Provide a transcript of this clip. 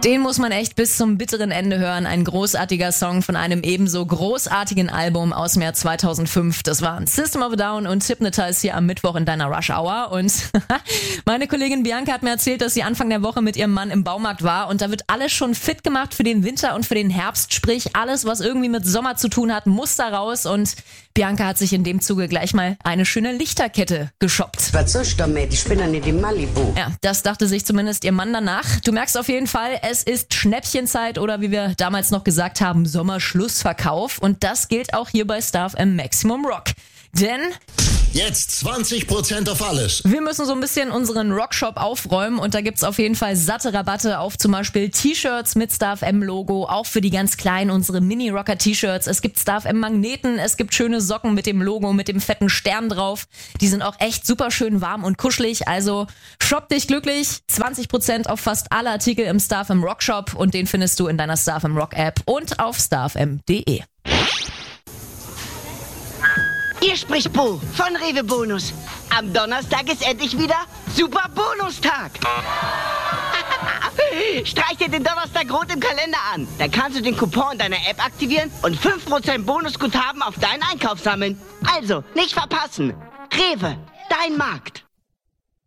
Den muss man echt bis zum bitteren Ende hören. Ein großartiger Song von einem ebenso großartigen Album aus dem Jahr 2005. Das waren System of a Down und Hypnotize hier am Mittwoch in deiner Rush Hour. Und meine Kollegin Bianca hat mir erzählt, dass sie Anfang der Woche mit ihrem Mann im Baumarkt war. Und da wird alles schon fit gemacht für den Winter und für den Herbst. Sprich, alles, was irgendwie mit Sommer zu tun hat, muss da raus. Und Bianca hat sich in dem Zuge gleich mal eine schöne Lichterkette geshoppt. Was soll ich damit? Ich bin doch nicht in Malibu. Ja, das dachte sich zumindest ihr Mann danach. Du merkst auf jeden Fall, es ist Schnäppchenzeit oder wie wir damals noch gesagt haben, Sommerschlussverkauf. Und das gilt auch hier bei Star FM Maximum Rock. Denn jetzt 20% auf alles. wir müssen so ein bisschen unseren Rockshop aufräumen und da gibt's auf jeden Fall satte Rabatte auf zum Beispiel T-Shirts mit Star FM Logo, auch für die ganz kleinen, unsere Mini-Rocker-T-Shirts. Es gibt Star FM Magneten, es gibt schöne Socken mit dem Logo, mit dem fetten Stern drauf. Die sind auch echt super schön warm und kuschelig, also shop dich glücklich. 20% auf fast alle Artikel im Star FM Rockshop und den findest du in deiner Star FM Rock App und auf starfm.de. Hier spricht Bo von Rewe Bonus. Am Donnerstag ist endlich wieder Super Bonustag. Streich dir den Donnerstag rot im Kalender an. Dann kannst du den Coupon in deiner App aktivieren und 5% Bonusguthaben auf deinen Einkauf sammeln. Also, nicht verpassen. Rewe, dein Markt.